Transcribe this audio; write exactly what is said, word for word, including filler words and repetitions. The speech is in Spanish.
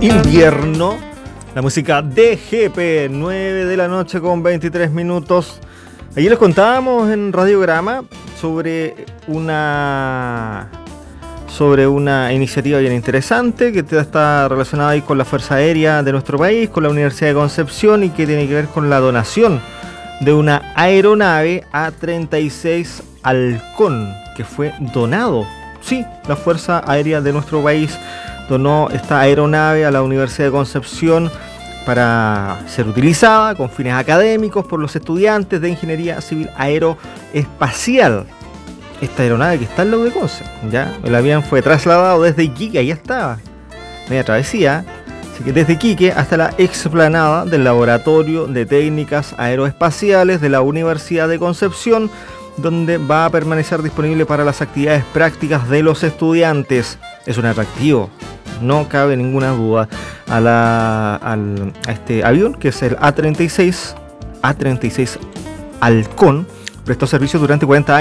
Invierno, la música de G P, nueve de la noche con veintitrés minutos. Ayer les contábamos en Radiograma sobre una sobre una iniciativa bien interesante que está relacionada ahí con la Fuerza Aérea de nuestro país, con la Universidad de Concepción, y que tiene que ver con la donación de una aeronave A treinta y seis Halcón, que fue donado. Sí, la Fuerza Aérea de nuestro país donó esta aeronave a la Universidad de Concepción para ser utilizada con fines académicos por los estudiantes de Ingeniería Civil Aeroespacial. Esta aeronave que está en la U de Conce, ya, el avión fue trasladado desde Iquique, ahí estaba, media travesía, así que desde Iquique hasta la explanada del Laboratorio de Técnicas Aeroespaciales de la Universidad de Concepción, donde va a permanecer disponible para las actividades prácticas de los estudiantes. Es un atractivo, no cabe ninguna duda, a, la, al, a este avión, que es el A treinta y seis Halcón. Prestó servicio durante cuarenta años